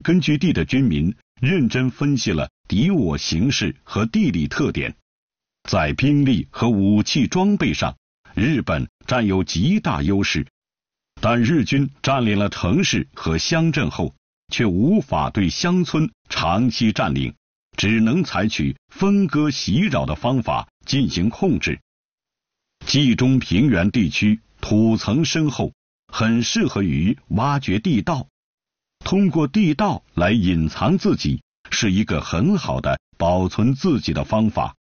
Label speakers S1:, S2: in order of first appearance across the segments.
S1: 根据地的军民认真分析了敌我形势和地理特点，在兵力和武器装备上，日本占有极大优势，但日军占领了城市和乡镇后，却无法对乡村长期占领，只能采取分割袭扰的方法进行控制。冀中平原地区土层深厚，很适合于挖掘地道，通过地道来隐藏自己，是一个很好的保存自己的方法。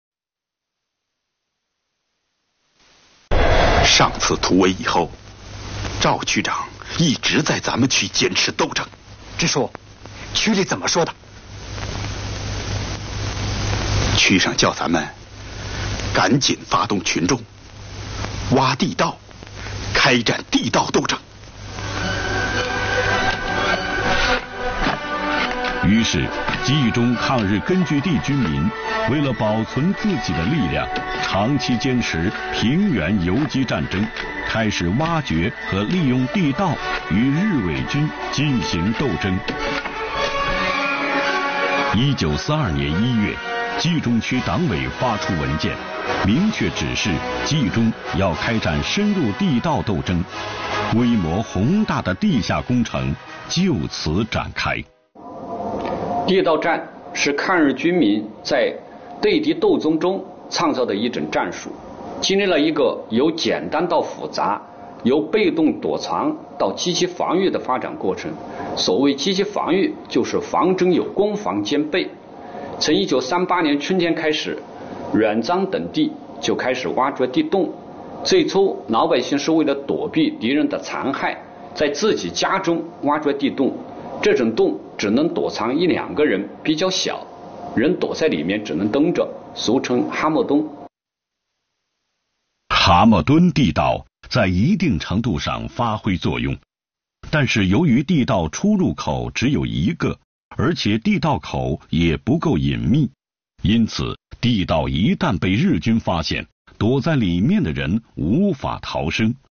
S2: 上次突围以后，赵区长一直在咱们区坚持斗争。
S3: 支书，区里怎么说的？
S2: 区上叫咱们赶紧发动群众，挖地道，开展地道斗争。
S1: 于是，冀中抗日根据地军民为了保存自己的力量，长期坚持平原游击战争，开始挖掘和利用地道与日伪军进行斗争。1942年1月，冀中区党委发出文件，明确指示冀中要开展深入地道斗争，规模宏大的地下工程就此展开。
S4: 地道战是抗日军民在对敌斗争中创造的一种战术，经历了一个由简单到复杂，由被动躲藏到积极防御的发展过程。所谓积极防御，就是防征有攻防兼备。从1938年春天开始，远漳等地就开始挖掘地洞。最初老百姓是为了躲避敌人的残害，在自己家中挖掘地洞，这种洞只能躲藏1-2个人，比较小，人躲在里面只能蹬着，俗称蛤蟆洞。
S1: 蛤蟆墩地道在一定程度上发挥作用，但是由于地道出入口只有一个，而且地道口也不够隐秘，因此地道一旦被日军发现，躲在里面的人无法逃生，